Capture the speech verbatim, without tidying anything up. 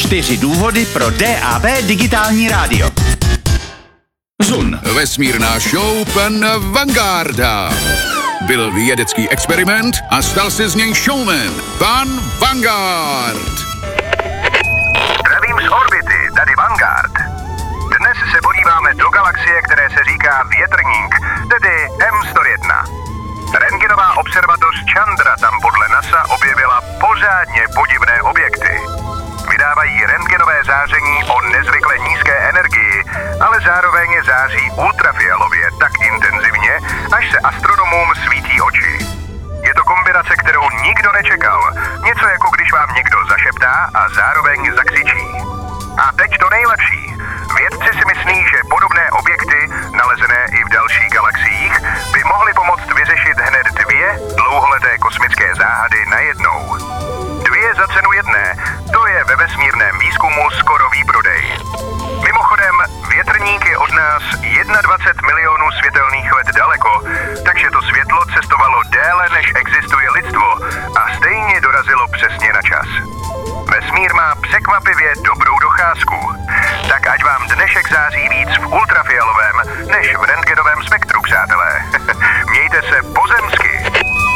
Čtyři důvody pro D A B digitální rádio. Zun. Vesmírná show pan Vangarda. Byl vědecký experiment a stal se z něj showman. Pan Vanguard. Zdravím z orbity, tady Vanguard. Dnes se podíváme do galaxie, které se říká Větrník, tedy M sto jedna. Rentgenová observatoř Chandra tam podle NASA objevila pořádně podivné objekty. Vydávají rentgenové záření o nezvykle nízké energii, ale zároveň září ultrafialově tak intenzivně, až se astronomům svítí oči. Je to kombinace, kterou nikdo nečekal. Něco jako když vám někdo zašeptá a zároveň zakřičí. A teď to nejlepší. Vědci si myslí, že podobné objekty, nalezené i v dalších galaxiích, by mohly pomoct vyřešit hned dvě dlouholeté kosmické záhady najednou. Dvě za cenu jedné, to je ve vesmírném výzkumu skoro výprodej. Mimochodem, Větrník je od nás dvacet jedna milionů světelných let daleko, takže to světlo cestovalo déle, než existuje lidstvo a stejně dorazilo přesně na čas. Vesmír má překvapivě dobrou docházku, tak ať vám dnešek září víc v ultrafialovém než v rentgenovém